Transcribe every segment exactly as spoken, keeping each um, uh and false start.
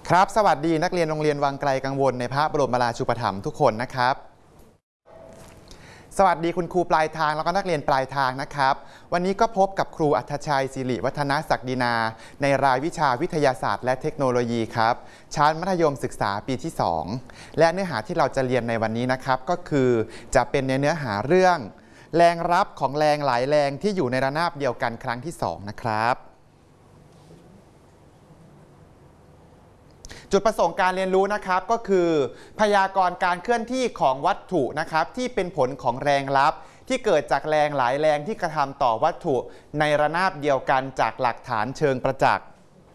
ครับสวัสดีนักเรียนโรงเรียนวังไกลกังวลในพระบรมราชูปถัมภ์ทุกคนนะครับสวัสดีคุณครูปลายทางแล้วก็นักเรียนปลายทางนะครับวันนี้ก็พบกับครูอัธชัยศิริวัฒนศักดินาในรายวิชาวิทยาศาสตร์และเทคโนโลยีครับชั้นมัธยมศึกษาปีที่สองและเนื้อหาที่เราจะเรียนในวันนี้นะครับก็คือจะเป็นในเนื้อหาเรื่องแรงรับของแรงหลายแรงที่อยู่ในระนาบเดียวกันครั้งที่สองนะครับจุดประสงค์การเรียนรู้นะครับก็คือพยากรณ์การเคลื่อนที่ของวัตถุนะครับที่เป็นผลของแรงลับที่เกิดจากแรงหลายแรงที่กระทำต่อวัตถุในระนาบเดียวกันจากหลักฐานเชิงประจักษ์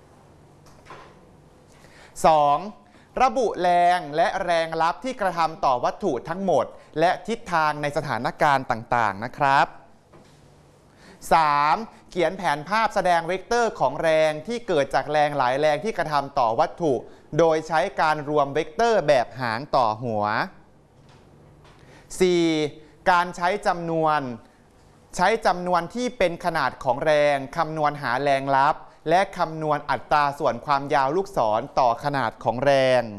สอง ระบุแรงและแรงลับที่กระทำต่อวัตถุทั้งหมดและทิศทางในสถานการณ์ต่างๆนะครับ สาม เขียนแผนภาพแสดงเวกเตอร์ของแรงที่เกิดจากแรงหลายแรงที่กระทำต่อวัตถุโดยใช้การรวมเวกเตอร์แบบหางต่อหัว สี่ การใช้จำนวนใช้จำนวนที่เป็นขนาดของแรงคำนวณหาแรงลับและคำนวณอัตราส่วนความยาวลูกศรต่อขนาดของแรง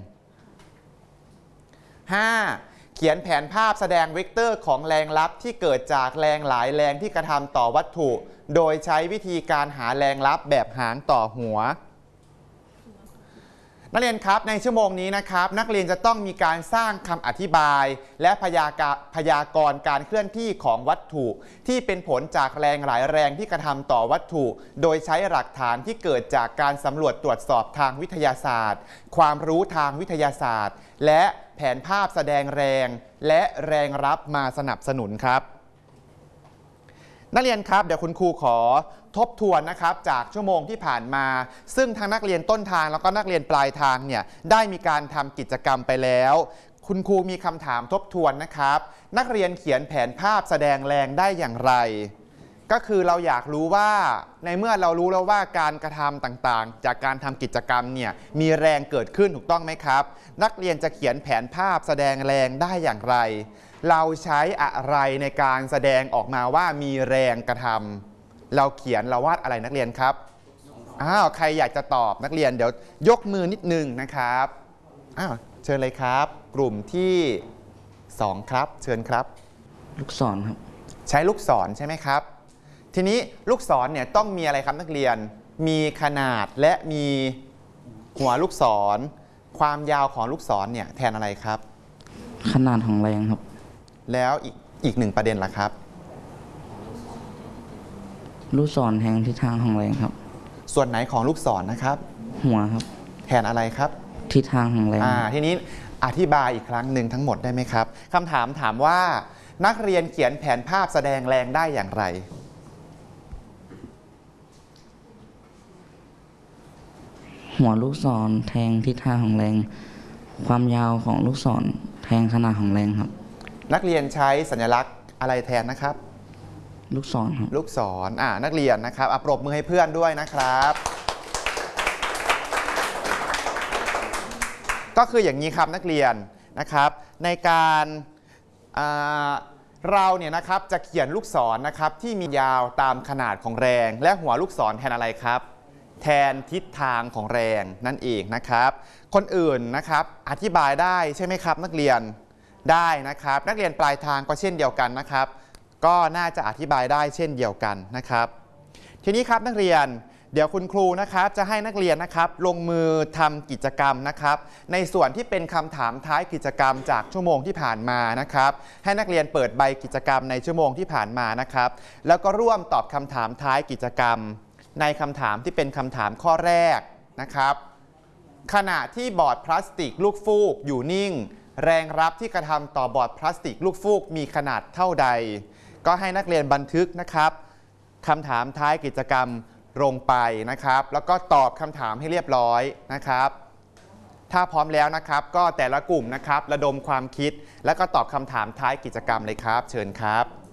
ห้า เขียนแผนภาพแสดงเวกเตอร์ของแรงลับที่เกิดจากแรงหลายแรงที่กระทำต่อวัตถุโดยใช้วิธีการหาแรงลับแบบหางต่อหัวนักเรียนครับในชั่วโมงนี้นะครับนักเรียนจะต้องมีการสร้างคำอธิบายและพยากพยากรณ์การเคลื่อนที่ของวัตถุที่เป็นผลจากแรงหลายแรงที่กระทำต่อวัตถุโดยใช้หลักฐานที่เกิดจากการสำรวจตรวจสอบทางวิทยาศาสตร์ความรู้ทางวิทยาศาสตร์และแผนภาพแสดงแรงและแรงรับมาสนับสนุนครับนักเรียนครับเดี๋ยวคุณครูขอทบทวนนะครับจากชั่วโมงที่ผ่านมาซึ่งทั้งนักเรียนต้นทางแล้วก็นักเรียนปลายทางเนี่ยได้มีการทำกิจกรรมไปแล้วคุณครูมีคำถามทบทวนนะครับนักเรียนเขียนแผนภาพแสดงแรงได้อย่างไรก็คือเราอยากรู้ว่าในเมื่อเรารู้แล้วว่าการกระทำต่างๆจากการทำกิจกรรมเนี่ยมีแรงเกิดขึ้นถูกต้องไหมครับนักเรียนจะเขียนแผนภาพแสดงแรงได้อย่างไรเราใช้อะไรในการแสดงออกมาว่ามีแรงกระทำเราเขียนเราวาดอะไรนักเรียนครับอ้าวใครอยากจะตอบนักเรียนเดี๋ยวยกมือนิดนึงนะครับอ้าวเชิญเลยครับกลุ่มที่สองครับเชิญครับลูกศรครับใช้ลูกศรใช่ไหมครับทีนี้ลูกศรเนี่ยต้องมีอะไรครับนักเรียนมีขนาดและมีหัวลูกศรความยาวของลูกศรเนี่ยแทนอะไรครับขนาดของแรงครับแล้วอีกอีกหนึ่งประเด็นล่ะครับลูกศรแทนทิศทางของแรงครับส่วนไหนของลูกศรนะครับหัวครับแทนอะไรครับทิศทางของแรงอ่าทีนี้อธิบายอีกครั้งหนึ่งทั้งหมดได้ไหมครับคำถามถามว่านักเรียนเขียนแผนภาพแสดงแรงได้อย่างไรหัวลูกศรแทงทิศทางของแรงความยาวของลูกศรแทงขนาดของแรงครับนักเรียนใช้สัญลักษณ์อะไรแทนนะครับลูกศรครับลูกศรอ่านักเรียนนะครับปรบมือให้เพื่อนด้วยนะครับก็คืออย่างนี้ครับนักเรียนนะครับในการเราเนี่ยนะครับจะเขียนลูกศรนะครับที่มียาวตามขนาดของแรงและหัวลูกศรแทนอะไรครับแทนทิศทางของแรงนั่นเองนะครับคนอื่นนะครับอธิบายได้ใช่ไหมครับนักเรียนได้นะครับนักเรียนปลายทางก็เช่นเดียวกันนะครับก็น่าจะอธิบายได้เช่นเดียวกันนะครับทีนี้ครับนักเรียนเดี๋ยวคุณครูนะครับจะให้นักเรียนนะครับลงมือทำกิจกรรมนะครับในส่วนที่เป็นคำถามท้ายกิจกรรมจากชั่วโมงที่ผ่านมานะครับให้นักเรียนเปิดใบกิจกรรมในชั่วโมงที่ผ่านมานะครับแล้วก็ร่วมตอบคำถามท้ายกิจกรรมในคำถามที่เป็นคำถามข้อแรกนะครับขณะที่บอร์ดพลาสติกลูกฟูกอยู่นิ่งแรงรับที่กระทำต่อบอร์ดพลาสติกลูกฟูกมีขนาดเท่าใดก็ให้นักเรียนบันทึกนะครับคำถามท้ายกิจกรรมลงไปนะครับแล้วก็ตอบคำถามให้เรียบร้อยนะครับถ้าพร้อมแล้วนะครับก็แต่ละกลุ่มนะครับระดมความคิดแล้วก็ตอบคำถามท้ายกิจกรรมเลยครับเชิญครับ